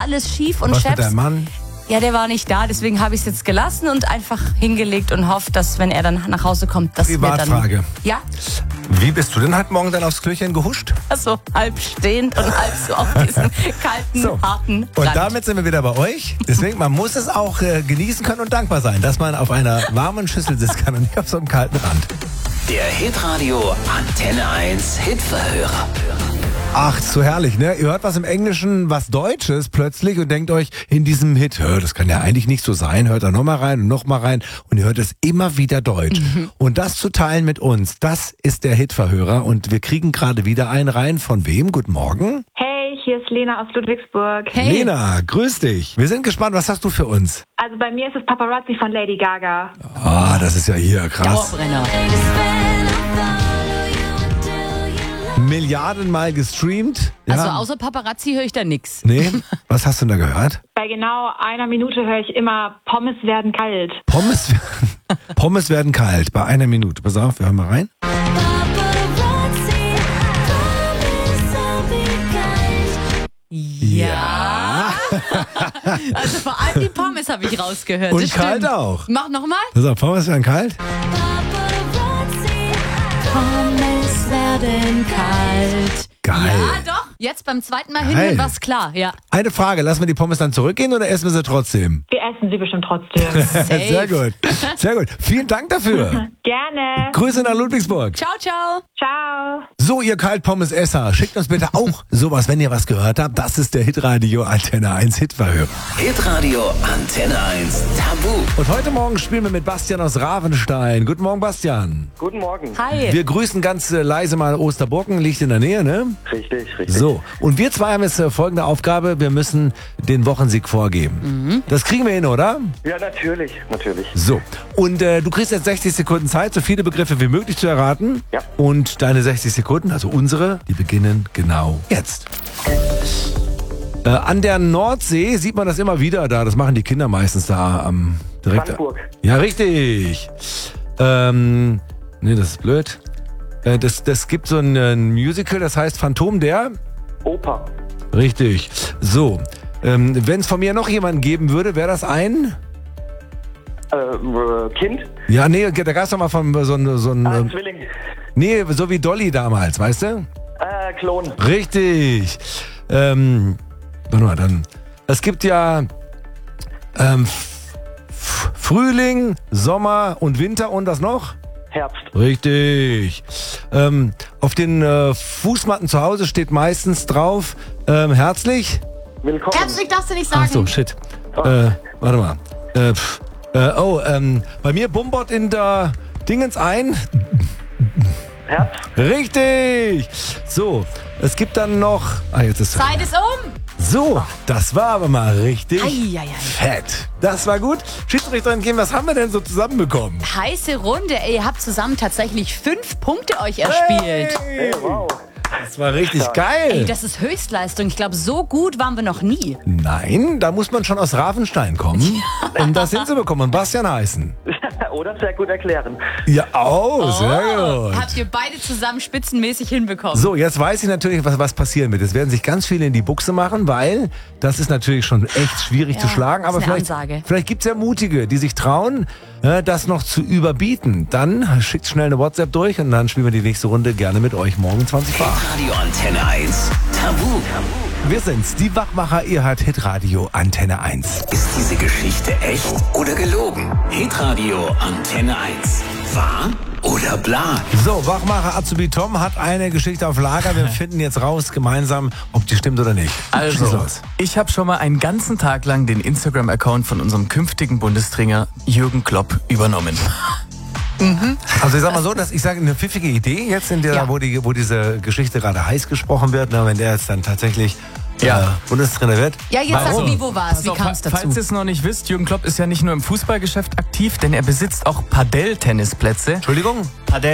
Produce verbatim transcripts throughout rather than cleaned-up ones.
alles schief und Was scheps. mit deinem Mann? Ja, der war nicht da, deswegen habe ich es jetzt gelassen und einfach hingelegt und hoffe, dass, wenn er dann nach Hause kommt, dass wir dann... Privatfrage. Ja, Wie bist du denn heute Morgen dann aufs Klöchen gehuscht? also halb stehend und halb so auf diesen kalten, So. harten Und Rand. damit sind wir wieder bei euch. Deswegen, man muss es auch äh, genießen können und dankbar sein, dass man auf einer warmen Schüssel sitzen kann und nicht auf so einem kalten Rand. Der Hitradio Antenne eins Hitverhörer. Ach, so herrlich, ne? Ihr hört was im Englischen, was Deutsches plötzlich und denkt euch in diesem Hit, hör, das kann ja eigentlich nicht so sein, hört da nochmal rein und nochmal rein und ihr hört es immer wieder Deutsch. Mhm. Und das zu teilen mit uns, das ist der Hitverhörer und wir kriegen gerade wieder einen rein. Von wem? Guten Morgen. Hey, hier ist Lena aus Ludwigsburg. Hey. Lena, grüß dich. Wir sind gespannt, was hast du für uns? Also bei mir ist es Paparazzi von Lady Gaga. Ah, das ist ja hier krass. Dauerbrenner. Milliardenmal gestreamt. Ja. Also außer Paparazzi höre ich da nix. Nee, was hast du denn da gehört? Bei genau einer Minute höre ich immer, Pommes werden kalt. Pommes, Pommes werden kalt bei einer Minute. Pass auf, wir hören mal rein. Ja. Also vor allem die Pommes habe ich rausgehört. Und das kalt stimmt. auch. Mach nochmal. Pass auf, Pommes werden kalt. Pommes werden kalt. Geil. Ja, doch. Jetzt beim zweiten Mal Geil. hin war's klar. Ja. Eine Frage, lassen wir die Pommes dann zurückgehen oder essen wir sie trotzdem? Wir essen sie bestimmt trotzdem. Safe. Sehr gut, sehr gut. Vielen Dank dafür. Gerne. Grüße nach Ludwigsburg. Ciao, ciao. Ciao. So, ihr Kaltpommes-Esser, schickt uns bitte auch sowas, wenn ihr was gehört habt. Das ist der Hitradio Antenne eins Hitverhörer. Hitradio Antenne eins Tabu. Und heute Morgen spielen wir mit Bastian aus Ravenstein. Guten Morgen, Bastian. Guten Morgen. Hi. Wir grüßen ganz äh, leise mal Osterburken, liegt in der Nähe, ne? Richtig, richtig. So, und wir zwei haben jetzt äh, folgende Aufgabe. Wir müssen den Wochensieg vorgeben. Mhm. Das kriegen wir hin, oder? Ja, natürlich, natürlich. So, und äh, du kriegst jetzt sechzig Sekunden Zeit, so viele Begriffe wie möglich zu erraten. Ja. Und deine sechzig Sekunden, also unsere, die beginnen genau jetzt. Äh, an der Nordsee sieht man das immer wieder da. Das machen die Kinder meistens da am direkt. Brandenburg. Ja, richtig. Ähm, nee, das ist blöd. Äh, das, das gibt so ein, ein Musical, das heißt Phantom der... Oper. Richtig. So, ähm, wenn es von mir noch jemanden geben würde, wäre das ein... Äh, äh, Kind. Ja, nee, da gab es doch mal von so ein... So ein Ah, ähm, Zwilling. nee, so wie Dolly damals, weißt du? Äh, Klon. Richtig. Ähm, warte mal, dann... Es gibt ja ähm, F- Frühling, Sommer und Winter und das noch? Herbst. Richtig. Ähm, auf den äh, Fußmatten zu Hause steht meistens drauf, ähm, herzlich... Willkommen. Herzlich darfst du nicht sagen. Ach so, shit. Äh, warte mal. Äh, pff, äh, oh, ähm, bei mir bumbert in der Dingens ein. Herbst. Richtig. So, es gibt dann noch... Ah, jetzt ist Zeit ist um. So, das war aber mal richtig Eieiei. fett. Das war gut. Schiedsrichterin Kim, was haben wir denn so zusammenbekommen? Heiße Runde. Ey, ihr habt zusammen tatsächlich fünf Punkte euch erspielt. Hey, wow. Das war richtig Ey, geil. das ist Höchstleistung. Ich glaube, so gut waren wir noch nie. Nein, da muss man schon aus Ravenstein kommen, um das hinzubekommen und Bastian heißen. Oder sehr gut erklären. Ja, oh, sehr Oh, gut. habt ihr beide zusammen spitzenmäßig hinbekommen. So, jetzt weiß ich natürlich, was, was passieren wird. Es werden sich ganz viele in die Buchse machen, weil das ist natürlich schon echt schwierig Ja, zu schlagen. Aber ist eine vielleicht, Ansage. vielleicht gibt es ja Mutige, die sich trauen, äh, das noch zu überbieten. Dann schickt schnell eine WhatsApp durch und dann spielen wir die nächste Runde gerne mit euch morgen zwanzig Uhr. Radio Antenne eins Tabu. Wir sind's, die Wachmacher, ihr hört Hitradio Antenne eins. Ist diese Geschichte echt oder gelogen? Hitradio Antenne eins. Wahr oder bla? So, Wachmacher Azubi Tom hat eine Geschichte auf Lager. Wir finden jetzt raus gemeinsam, ob die stimmt oder nicht. Schieß Also, los. ich habe schon mal einen ganzen Tag lang den Instagram-Account von unserem künftigen Bundestrainer Jürgen Klopp übernommen. Also ich sag mal so, dass ich sage, eine pfiffige Idee jetzt, in der, Ja. wo, die, wo diese Geschichte gerade heiß gesprochen wird, ne, wenn der jetzt dann tatsächlich Ja. äh, Bundestrainer wird. Ja, jetzt Warum? sag, wie, wo war's? Wie Pass auf, kam es fa- dazu? Falls ihr es noch nicht wisst, Jürgen Klopp ist ja nicht nur im Fußballgeschäft aktiv, denn er besitzt auch Padel-Tennisplätze. Entschuldigung? Padel.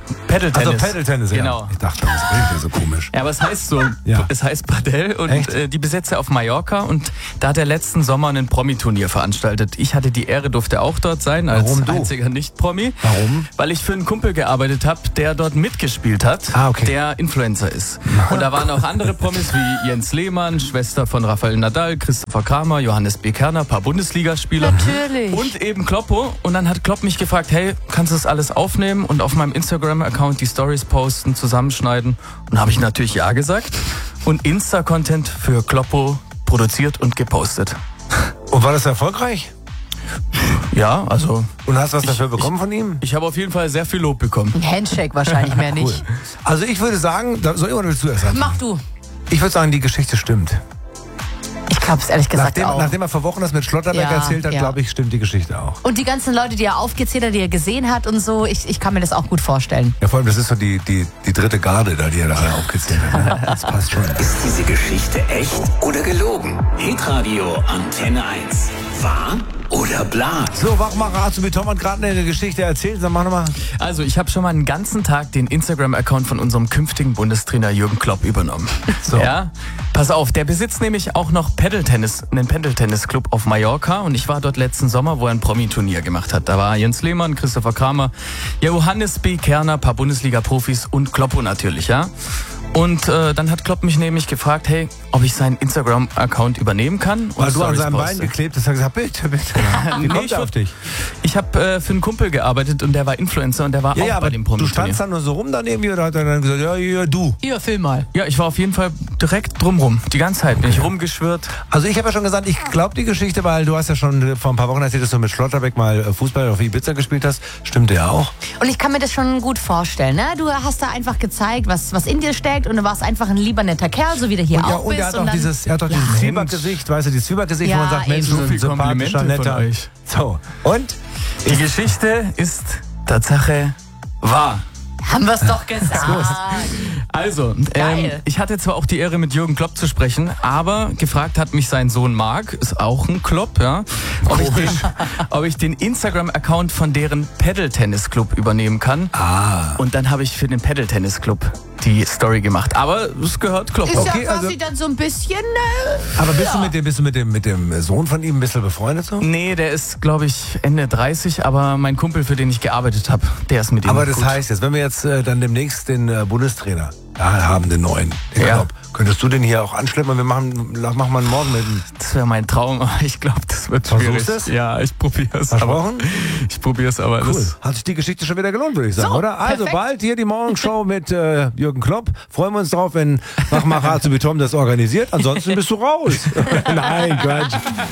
Paddle-Tennis. Also Paddle-Tennis, ja. Genau. Ich dachte, das klingt ja so komisch. Ja, aber es heißt so, Ja. es heißt Padel und Echt? äh, die besetze auf Mallorca und da hat er letzten Sommer ein Promi-Turnier veranstaltet. Ich hatte die Ehre, durfte auch dort sein, als Warum du? einziger Nicht-Promi. Warum? Weil ich für einen Kumpel gearbeitet habe, der dort mitgespielt hat, Ah, okay. der Influencer ist. Und da waren auch andere Promis wie Jens Lehmann, Schwester von Rafael Nadal, Christopher Kramer, Johannes B. Kerner, ein paar Bundesligaspieler. Natürlich. Und eben Kloppo. Und dann hat Klopp mich gefragt, hey, kannst du das alles aufnehmen und auf meinem Instagram-Account die Stories posten, zusammenschneiden? Und habe ich natürlich ja gesagt. Und Insta-Content für Kloppo produziert und gepostet. Und war das erfolgreich? Ja, also Und hast du was dafür bekommen von ihm? ich habe auf jeden Fall sehr viel Lob bekommen. Ein Handshake wahrscheinlich mehr nicht. Also ich würde sagen, da, soll ich oder willst du erst sagen? Mach du. Ich würde sagen, die Geschichte stimmt. Ich glaube es ehrlich gesagt Nachdem, auch. nachdem er vor Wochen das mit Schlotterbeck Ja, erzählt hat, ja. glaube ich, stimmt die Geschichte auch. Und die ganzen Leute, die er aufgezählt hat, die er gesehen hat und so, ich, ich kann mir das auch gut vorstellen. Ja, vor allem, das ist so die, die, die dritte Garde, da, die er da alle aufgezählt hat. Ne? Das passt schon. Ist diese Geschichte echt oder gelogen? Hitradio Antenne eins. Wahr oder bla? So, Wachmacher Arzt wie Tom hat gerade eine Geschichte erzählt. Dann mach nochmal. Also ich habe schon mal einen ganzen Tag den Instagram-Account von unserem künftigen Bundestrainer Jürgen Klopp übernommen. So. Ja, pass auf, der besitzt nämlich auch noch Paddle-Tennis, einen Paddle-Tennis-Club auf Mallorca und ich war dort letzten Sommer, wo er ein Promi-Turnier gemacht hat. Da war Jens Lehmann, Christopher Kramer, Johannes B. Kerner, ein paar Bundesliga-Profis und Kloppo natürlich, ja. Und äh, dann hat Klopp mich nämlich gefragt, hey, ob ich seinen Instagram-Account übernehmen kann. Und Weil du an Stories seinem Bein poste. geklebt hast, hast du gesagt, bitte, bitte. Wie Nee, kommt ich er würd- auf dich? Ich habe äh, für einen Kumpel gearbeitet und der war Influencer und der war Ja, auch ja, bei aber dem du Promi-Turnier. standst dann nur so rum dann irgendwie oder hat er dann gesagt, ja, ja, du. Hier, film mal. Ja, ich war auf jeden Fall direkt drumrum. Die ganze Zeit bin ich rumgeschwirrt. Also ich habe ja schon gesagt, ich glaube die Geschichte, weil du hast ja schon vor ein paar Wochen erzählt, dass du mit Schlotterbeck mal äh, Fußball auf Ibiza gespielt hast. Stimmt ja auch. Und ich kann mir das schon gut vorstellen, ne? Du hast da einfach gezeigt, was, was in dir steckt und du warst einfach ein lieber netter Kerl, so wie du hier Und, ja, auch und bist. er hat auch dann- dieses, er hat auch Ja. dieses Zwiebackgesicht, weißt du, dieses Zwiebackgesicht, Ja, wo man sagt, Mensch, eben. so So ein viel sympathischer, Komplimente von netter. euch. So, und? Die Geschichte ist Tatsache wahr. Haben wir es doch gesagt. Also, ähm, Geil. ich hatte zwar auch die Ehre, mit Jürgen Klopp zu sprechen, aber gefragt hat mich sein Sohn Marc, ist auch ein Klopp, ja, ob ich den, ob ich den Instagram-Account von deren Paddle-Tennis-Club übernehmen kann. Ah. Und dann habe ich für den Paddle-Tennis-Club die Story gemacht. Aber es gehört Klopp. Ist Okay, ja quasi also- dann so ein bisschen, äh, Aber bist du mit dem, bist du mit dem, mit dem Sohn von ihm ein bisschen befreundet so? Nee, der ist, glaube ich, Ende dreißig, aber mein Kumpel, für den ich gearbeitet habe, der ist mit ihm Aber das gut. heißt jetzt, wenn wir jetzt äh, dann demnächst den äh, Bundestrainer da haben, den neuen, den Ja. Klopp, könntest du den hier auch anschleppen und wir machen, machen mal einen Morgen mit ihm. Das wäre mein Traum, aber ich glaube, das wird Versuchst schwierig. du's? Ja, ich probiere es. Versprochen? Ich probiere es, aber Cool. das... Hat sich die Geschichte schon wieder gelohnt, würde ich sagen, So, oder? Also perfekt. bald hier die Morgenshow mit äh, Jürgen Klopp. Freuen wir uns drauf, wenn Machmacher zu Tom das organisiert. Ansonsten bist du raus. Nein, Quatsch.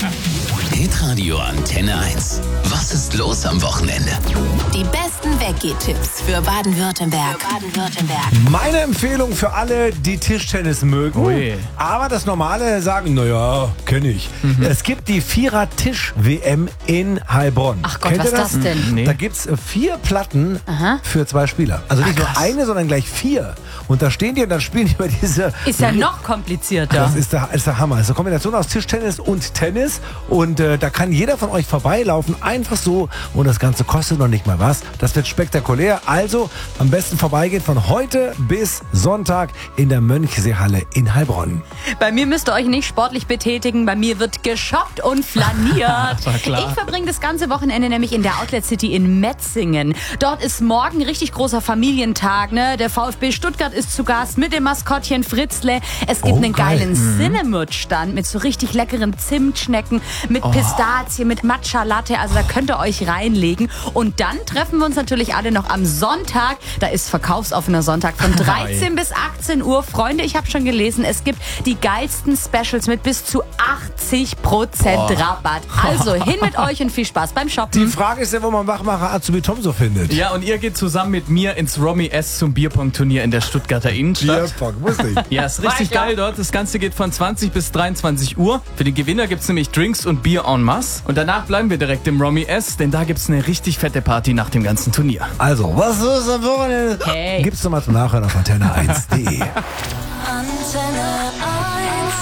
Hitradio Antenne eins. Was ist los am Wochenende? Die besten Weggeh-Tipps für Baden-Württemberg. Für Baden-Württemberg. Meine Empfehlung für alle, die Tischtennis mögen, Ui. aber das Normale sagen, naja, kenne ich. Es gibt die Vierer-Tisch-W M in Heilbronn. Ach Gott, Kennt was ihr ist das denn? Nee. Da gibt's äh, vier Platten für zwei Spieler. Also nicht nur eine, sondern gleich vier. Und da stehen die und dann spielen die über diese... ist ja noch komplizierter. Das ist der, ist der Hammer. Das ist eine Kombination aus Tischtennis und Tennis. Und äh, da kann jeder von euch vorbeilaufen, einfach so. Und das Ganze kostet noch nicht mal was. Das wird spektakulär. Also am besten vorbeigehen von heute bis Sonntag in der Mönchseehalle in Heilbronn. Bei mir müsst ihr euch nicht sportlich betätigen. Bei mir wird geshoppt und flaniert. War klar. Ich verbringe das ganze Wochenende nämlich in der Outlet City in Metzingen. Dort ist morgen richtig großer Familientag. Ne? Der VfB Stuttgart ist zu Gast mit dem Maskottchen Fritzle. Es gibt Oh, einen geil. geilen Cinnamon-Stand mit so richtig leckeren Zimtschnecken, mit Pistazie, mit Matcha-Latte. Also da könnt ihr euch reinlegen. Und dann treffen wir uns natürlich alle noch am Sonntag. Da ist verkaufsoffener Sonntag von dreizehn bis achtzehn Uhr. Freunde, ich habe schon gelesen, es gibt die geilsten Specials mit bis zu achtzig Prozent Rabatt. Also hin mit euch und viel Spaß beim Die Shoppen. Frage ist ja, wo man Wachmacher Azubi Tom so findet. Ja, und ihr geht zusammen mit mir ins Romy S zum Bierpong-Turnier in der Stuttgarter Innenstadt. Bierpong, wusste ich. Ja, ist richtig Weiter. geil dort. Das Ganze geht von zwanzig bis dreiundzwanzig Uhr. Für den Gewinner gibt's nämlich Drinks und Bier en masse. Und danach bleiben wir direkt im Romy S, denn da gibt's eine richtig fette Party nach dem ganzen Turnier. Also, was ist am Wochenende? Hey. Gibt's nochmal zum Nachhören auf antenne eins punkt de. Antenne eins.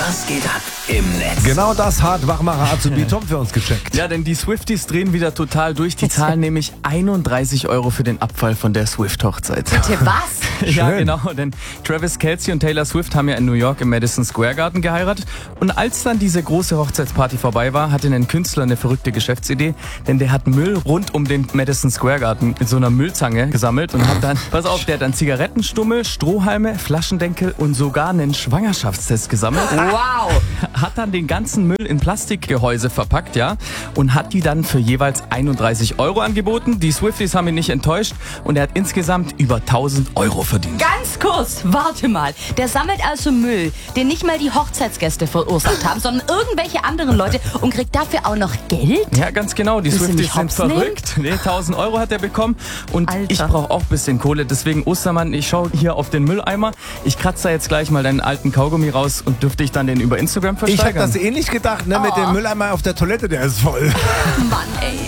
Was geht ab im Netz? Genau das hat Wachmacher Azubi Tom für uns gecheckt. Ja, denn die Swifties drehen wieder total durch. Die zahlen nämlich einunddreißig Euro für den Abfall von der Swift-Hochzeit. Bitte was? Ja, Schön. genau, denn Travis Kelce und Taylor Swift haben ja in New York im Madison Square Garden geheiratet. Und als dann diese große Hochzeitsparty vorbei war, hatte ein Künstler eine verrückte Geschäftsidee, denn der hat Müll rund um den Madison Square Garden mit so einer Müllzange gesammelt und hat dann, pass auf, der hat dann Zigarettenstummel, Strohhalme, Flaschendenkel und sogar einen Schwangerschaftstest gesammelt. Wow. Hat dann den ganzen Müll in Plastikgehäuse verpackt, ja, und hat die dann für jeweils einunddreißig Euro angeboten. Die Swifties haben ihn nicht enttäuscht und er hat insgesamt über tausend Euro verdient. Ganz kurz, warte mal. Der sammelt also Müll, den nicht mal die Hochzeitsgäste verursacht haben, sondern irgendwelche anderen Leute und kriegt dafür auch noch Geld? Ja, ganz genau. Die Willst du Swifties mich sind hops verrückt. Nee, tausend Euro hat er bekommen. Und Alter. ich brauche auch ein bisschen Kohle. Deswegen, Ostermann, ich schaue hier auf den Mülleimer. Ich kratze da jetzt gleich mal deinen alten Kaugummi raus und dürfte ich dann den über Instagram Ich habe versteigern. das ähnlich gedacht, ne, mit Oh. dem Mülleimer auf der Toilette, der ist voll. Mann, ey.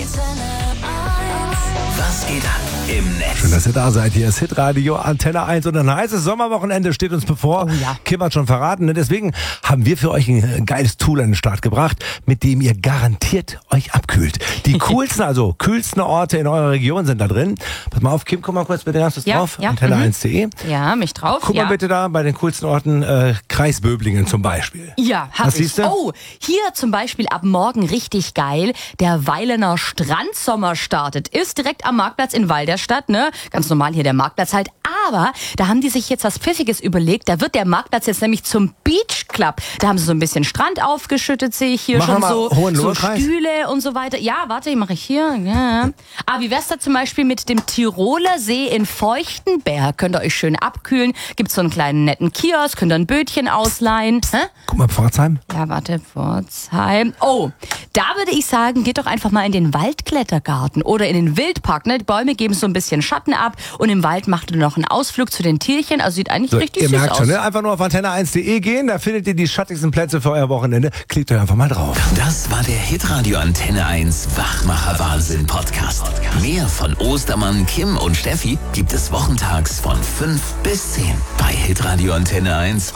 Was geht ab im Netz? Schön, dass ihr da seid. Hier ist Hitradio Antenne eins und ein heißes Sommerwochenende steht uns bevor. Oh ja. Kim hat schon verraten. Ne? Deswegen haben wir für euch ein geiles Tool an den Start gebracht, mit dem ihr garantiert euch abkühlt. Die coolsten, also kühlsten Orte in eurer Region sind da drin. Pass mal auf, Kim, guck mal kurz bitte, hast du es Ja, drauf? ja, Antenne mhm. eins punkt de. Ja, mich drauf. Guck ja. mal bitte da bei den coolsten Orten, äh, Kreis Böblingen zum Beispiel. Ja, hab Was ich. siehst du? Oh, hier zum Beispiel ab morgen richtig geil. Der Weilener Strandsommer startet. Ist direkt am Marktplatz in Walderstadt, ne? Ganz normal hier der Marktplatz halt. Aber da haben die sich jetzt was Pfiffiges überlegt. Da wird der Marktplatz jetzt nämlich zum Beach Club. Da haben sie so ein bisschen Strand aufgeschüttet, sehe ich hier Mach schon mal so. So Hohenlohe-Kreis. Stühle und so weiter. Ja, warte, mache ich hier. Ja. Ah, wie wär's da zum Beispiel mit dem Tiroler See in Feuchtenberg? Könnt ihr euch schön abkühlen. Gibt's so einen kleinen netten Kiosk, könnt ihr ein Bötchen ausleihen. Hä? Guck mal, Pforzheim. Ja, warte, Pforzheim. Oh, da würde ich sagen, geht doch einfach mal in den Waldklettergarten oder in den Wildpark. Ne? Die Bäume geben so ein bisschen Schatten ab und im Wald macht ihr noch einen Ausflug zu den Tierchen. Also sieht eigentlich So, richtig ihr süß merkt aus. schon, ne? Einfach nur auf antenne eins punkt de gehen, da findet ihr die schattigsten Plätze für euer Wochenende. Klickt euch einfach mal drauf. Das war der Hitradio Antenne eins Wachmacher Wahnsinn Podcast. Mehr von Ostermann, Kim und Steffi gibt es wochentags von fünf bis zehn bei Hitradio Antenne eins.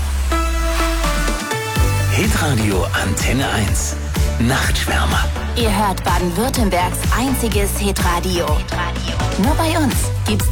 Hitradio Antenne eins. Nachtschwärmer. Ihr hört Baden-Württembergs einziges Hitradio. Nur bei uns gibt's